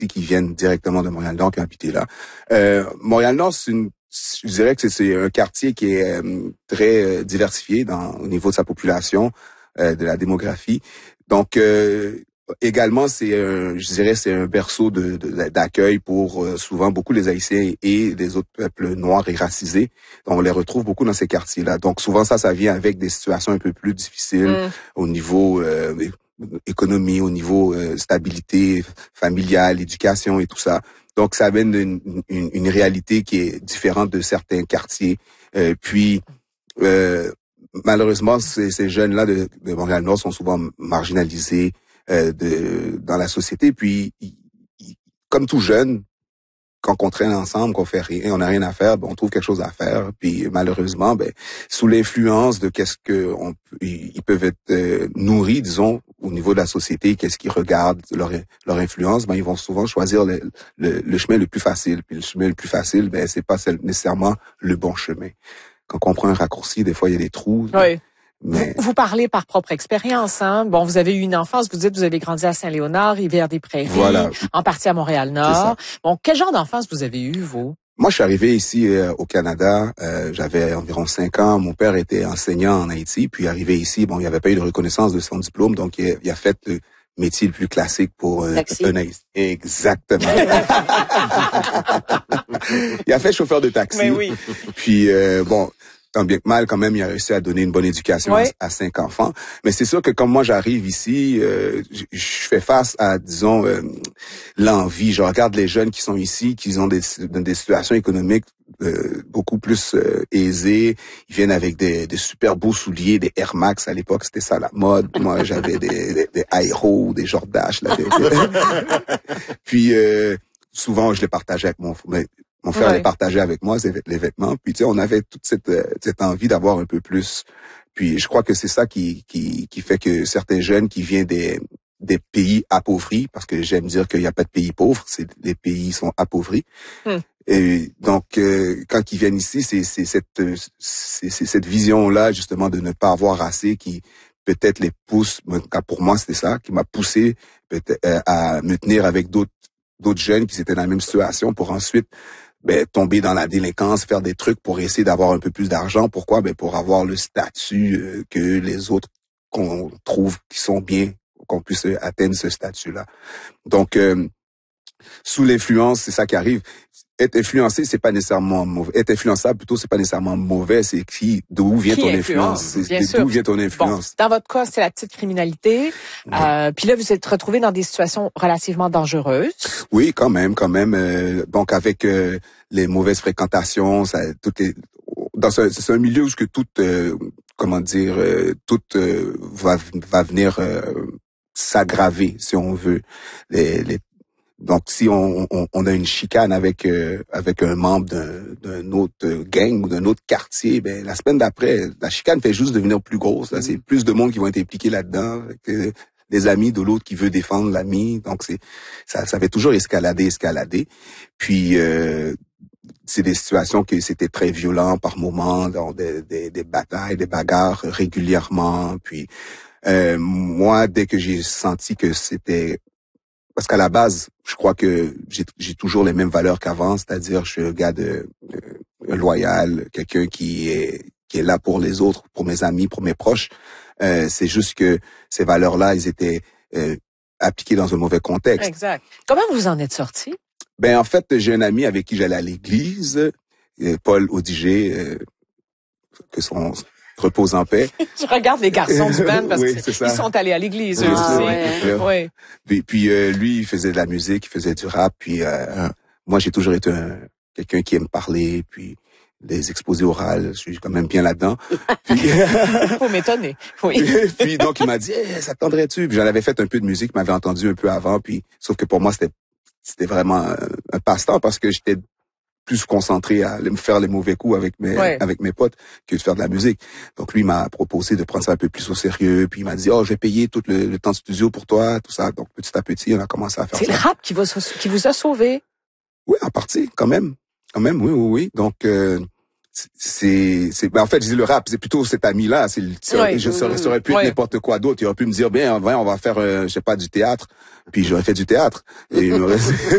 partie qui viennent directement de Montréal-Nord, qui ont habité là. Montréal-Nord, je dirais que c'est un quartier qui est très diversifié au niveau de sa population, de la démographie. Donc, également, je dirais, c'est un berceau d'accueil pour souvent beaucoup les Haïtiens et les autres peuples noirs et racisés. Donc, on les retrouve beaucoup dans ces quartiers-là. Donc, souvent, ça vient avec des situations un peu plus difficiles au niveau économie, au niveau stabilité familiale, éducation et tout ça. Donc, ça amène une réalité qui est différente de certains quartiers. Malheureusement, ces jeunes-là de Montréal-Nord sont souvent marginalisés dans la société. Puis, comme tout jeune, quand on traîne ensemble, qu'on fait rien, on n'a rien à faire, on trouve quelque chose à faire. Puis malheureusement, sous l'influence de ils peuvent être nourris, disons, au niveau de la société, qu'est-ce qu'ils regardent, leur influence, ils vont souvent choisir le chemin le plus facile. Puis le chemin le plus facile, c'est pas nécessairement le bon chemin. Quand on prend un raccourci, des fois il y a des trous. Oui. Mais... Vous parlez par propre expérience, hein. Bon, vous avez eu une enfance, vous dites, vous avez grandi à Saint-Léonard, Rivière-des-Prairies, voilà. En partie à Montréal-Nord. Bon, quel genre d'enfance vous avez eu, vous? Moi, je suis arrivé ici au Canada, j'avais environ 5 ans. Mon père était enseignant en Haïti, puis arrivé ici, il n'y avait pas eu de reconnaissance de son diplôme, donc il a fait le métier le plus classique pour un Haïtien. Exactement. Il a fait chauffeur de taxi. Mais oui. Puis tant bien que mal, quand même, il a réussi à donner une bonne éducation à 5 enfants. Mais c'est sûr que comme moi, j'arrive ici, je fais face à, disons, l'envie. Je regarde les jeunes qui sont ici, qui ont des situations économiques beaucoup plus aisées. Ils viennent avec des super beaux souliers, des Air Max. À l'époque, c'était ça la mode. Moi, j'avais des Aero, des Jordache. Là, Puis, souvent, je les partageais avec mon frère les partageait avec moi, les vêtements. Puis, tu sais, on avait toute cette envie d'avoir un peu plus. Puis, je crois que c'est ça qui fait que certains jeunes qui viennent des pays appauvris, parce que j'aime dire qu'il n'y a pas de pays pauvres, les pays sont appauvris. Et donc, quand ils viennent ici, c'est cette vision-là, justement, de ne pas avoir assez qui peut-être les pousse. Pour moi, c'était ça qui m'a poussé à me tenir avec d'autres jeunes qui étaient dans la même situation pour ensuite tomber dans la délinquance, faire des trucs pour essayer d'avoir un peu plus d'argent. Pourquoi? Pour avoir le statut que les autres qu'on trouve qui sont bien, qu'on puisse atteindre ce statut-là. Donc, sous l'influence, c'est ça qui arrive. Être influencé, c'est pas nécessairement mauvais. Être influençable, plutôt, c'est pas nécessairement mauvais. C'est d'où vient ton influence. D'où vient ton influence. Bon, dans votre cas, c'est la petite criminalité. Puis là, vous êtes retrouvé dans des situations relativement dangereuses. Oui, quand même. Donc, avec les mauvaises fréquentations, c'est un milieu où que tout va venir s'aggraver, si on veut. Donc, si on a une chicane avec un membre d'un autre gang ou d'un autre quartier, la semaine d'après, la chicane fait juste devenir plus grosse. Là, c'est plus de monde qui vont être impliqués là-dedans, que des amis de l'autre qui veut défendre l'ami. Donc, ça fait toujours escalader. Puis, c'est des situations que c'était très violent par moments, dans des batailles, des bagarres régulièrement. Puis, moi, dès que j'ai senti que c'était... Parce qu'à la base, je crois que j'ai toujours les mêmes valeurs qu'avant, c'est-à-dire je suis un gars loyal, quelqu'un qui est là pour les autres, pour mes amis, pour mes proches. C'est juste que ces valeurs-là, ils étaient appliquées dans un mauvais contexte. Exact. Comment vous en êtes sorti? En fait, j'ai un ami avec qui j'allais à l'église, Paul Audiger, que son repose en paix. Je regarde les garçons du band parce qu'ils sont allés à l'église eux aussi. Puis lui, il faisait de la musique, il faisait du rap. Puis moi, j'ai toujours été quelqu'un qui aime parler. Puis les exposés orales, je suis quand même bien là-dedans. Faut m'étonner. Oui. Puis donc il m'a dit, ça te tendrait-tu? Puis j'en avais fait un peu de musique, m'avait entendu un peu avant. Puis sauf que pour moi, c'était vraiment un passe-temps parce que j'étais plus concentré à me faire les mauvais coups avec mes potes que de faire de la musique. Donc lui m'a proposé de prendre ça un peu plus au sérieux, puis il m'a dit je vais payer tout le temps de studio pour toi, tout ça. Donc petit à petit, on a commencé à faire ça. C'est le rap qui vous a sauvé. Oui, en partie, quand même, oui. Donc en fait, je dis le rap, c'est plutôt cet ami-là, ça aurait pu être n'importe quoi d'autre. Il aurait pu me dire on va faire du théâtre, puis j'aurais fait du théâtre et